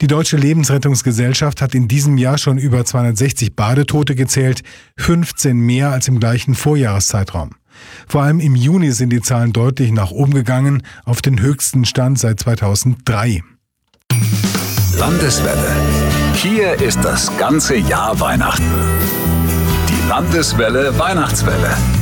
Die Deutsche Lebensrettungsgesellschaft hat in diesem Jahr schon über 260 Badetote gezählt, 15 mehr als im gleichen Vorjahreszeitraum. Vor allem im Juni sind die Zahlen deutlich nach oben gegangen, auf den höchsten Stand seit 2003. Landeswelle. Hier ist das ganze Jahr Weihnachten. Die Landeswelle Weihnachtswelle.